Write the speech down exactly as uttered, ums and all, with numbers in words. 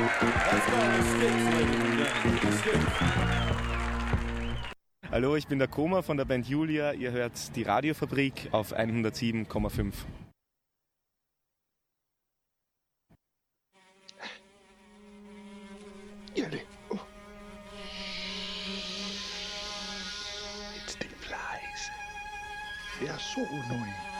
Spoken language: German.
Hallo, ich bin der Koma von der Band Julia. Ihr hört die Radiofabrik auf hundertsieben Komma fünf. Jelle. Oh. It's die Flies. They are so annoying.